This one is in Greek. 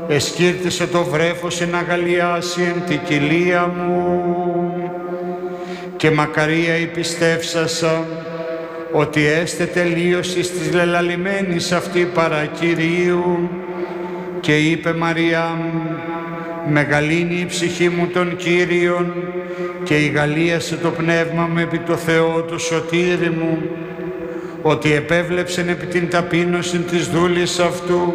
εσκύρτησε το βρέφος εν αγαλιάσει εν τη κοιλία μου. Και μακαρία η πιστεύσασα, ότι έστε τελείωση της λελαλημένης αυτή παρά Κυρίου. Και είπε Μαρία μου, μεγαλύνει η ψυχή μου τον Κύριον και ηγαλίασε το πνεύμα μου επί το Θεό του σωτήρι μου, ότι επέβλεψεν επί την ταπείνωση της δούλης αυτού